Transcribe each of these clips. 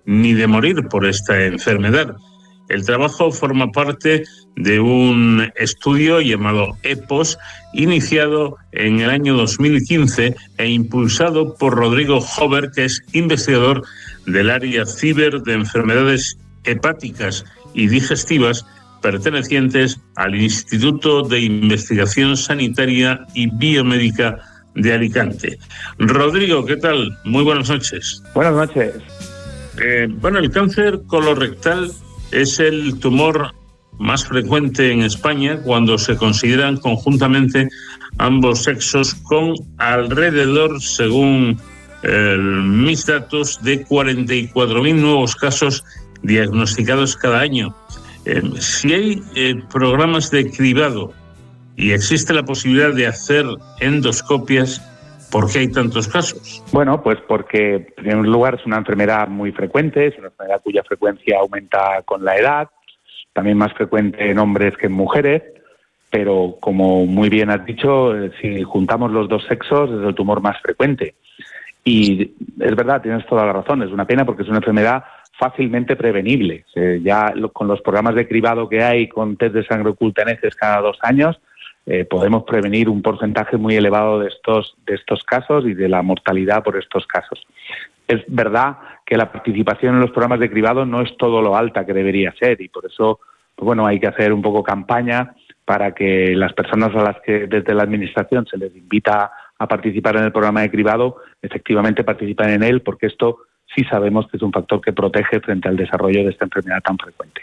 ni de morir por esta enfermedad. El trabajo forma parte de un estudio llamado EPOS, iniciado en el año 2015 e impulsado por Rodrigo Hover, que es investigador del área ciber de enfermedades hepáticas y digestivas pertenecientes al Instituto de Investigación Sanitaria y Biomédica de Alicante. Rodrigo, ¿qué tal? Muy buenas noches. Buenas noches. El cáncer colorectal es el tumor más frecuente en España cuando se consideran conjuntamente ambos sexos, con alrededor, según mis datos, de 44.000 nuevos casos diagnosticados cada año. Si hay programas de cribado y existe la posibilidad de hacer endoscopias, ¿por qué hay tantos casos? Bueno, pues porque en primer lugar es una enfermedad muy frecuente, es una enfermedad cuya frecuencia aumenta con la edad, también más frecuente en hombres que en mujeres, pero como muy bien has dicho, si juntamos los dos sexos es el tumor más frecuente. Y es verdad, tienes toda la razón, es una pena porque es una enfermedad fácilmente prevenible. Con los programas de cribado que hay, con test de sangre oculta en heces cada 2 años, podemos prevenir un porcentaje muy elevado de estos casos y de la mortalidad por estos casos. Es verdad que la participación en los programas de cribado no es todo lo alta que debería ser, y por eso hay que hacer un poco campaña para que las personas a las que desde la Administración se les invita a participar en el programa de cribado efectivamente participen en él, porque esto sí sabemos que es un factor que protege frente al desarrollo de esta enfermedad tan frecuente.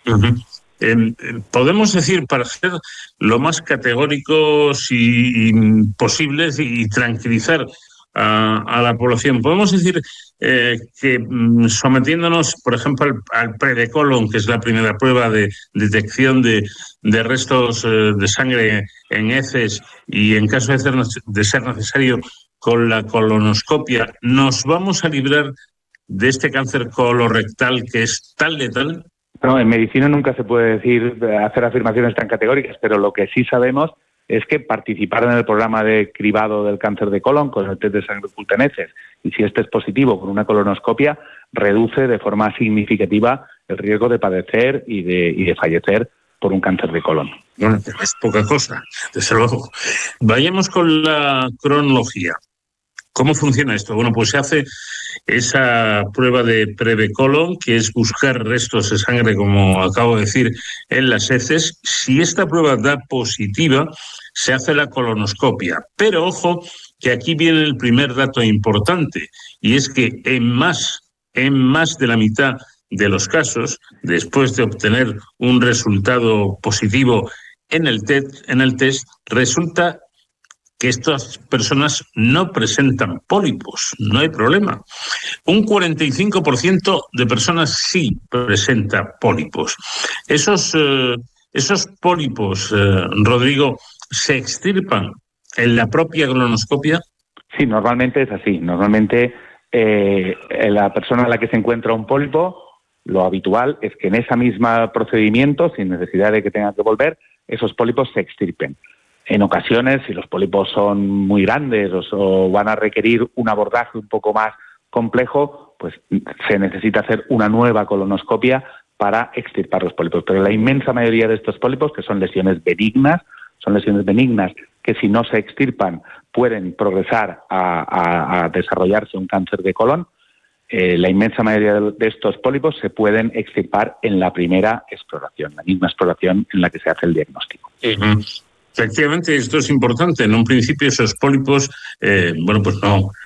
Uh-huh. Podemos decir, para ser lo más categóricos posibles y tranquilizar a la población, podemos decir que sometiéndonos, por ejemplo, al pre-de-colon, que es la primera prueba de detección de restos de sangre en heces, y en caso de ser necesario con la colonoscopia, ¿nos vamos a librar de este cáncer colorectal que es tan letal? No, en medicina nunca se puede hacer afirmaciones tan categóricas, pero lo que sí sabemos es que participar en el programa de cribado del cáncer de colon con el test de sangre oculta en heces, y si este es positivo con una colonoscopia, reduce de forma significativa el riesgo de padecer y de fallecer por un cáncer de colon. Bueno, es poca cosa, desde luego. Vayamos con la cronología. ¿Cómo funciona esto? Bueno, pues se hace esa prueba de pre-de-colon, que es buscar restos de sangre, como acabo de decir, en las heces. Si esta prueba da positiva, se hace la colonoscopia. Pero ojo, que aquí viene el primer dato importante, y es que en más de la mitad de los casos, después de obtener un resultado positivo en el test, resulta que estas personas no presentan pólipos, no hay problema. Un 45% de personas sí presenta pólipos. Esos pólipos, Rodrigo, ¿se extirpan en la propia colonoscopia? Sí, normalmente es así. Normalmente la persona a la que se encuentra un pólipo, lo habitual es que en ese mismo procedimiento, sin necesidad de que tenga que volver, esos pólipos se extirpen. En ocasiones, si los pólipos son muy grandes o van a requerir un abordaje un poco más complejo, pues se necesita hacer una nueva colonoscopia para extirpar los pólipos. Pero la inmensa mayoría de estos pólipos, que son lesiones benignas que si no se extirpan pueden progresar a desarrollarse un cáncer de colon, la inmensa mayoría de estos pólipos se pueden extirpar en la primera exploración, la misma exploración en la que se hace el diagnóstico. Uh-huh. Efectivamente, esto es importante. En un principio esos pólipos, pues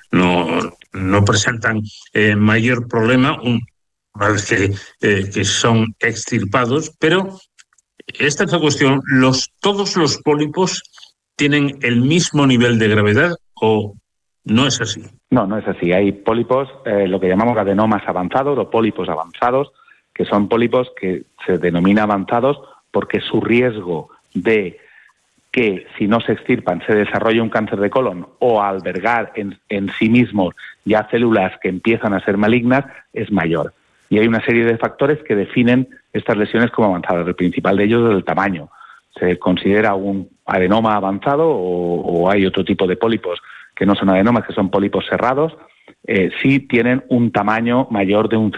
no presentan mayor problema una vez que son extirpados, pero esta es la cuestión. ¿Todos los pólipos tienen el mismo nivel de gravedad o no es así? No es así. Hay pólipos, lo que llamamos adenomas avanzados o pólipos avanzados, que son pólipos que se denomina avanzados porque su riesgo de que si no se extirpan se desarrolle un cáncer de colon o albergar en sí mismos ya células que empiezan a ser malignas es mayor. Y hay una serie de factores que definen estas lesiones como avanzadas. El principal de ellos es el tamaño. Se considera un adenoma avanzado o hay otro tipo de pólipos que no son adenomas, que son pólipos cerrados, sí tienen un tamaño mayor de 1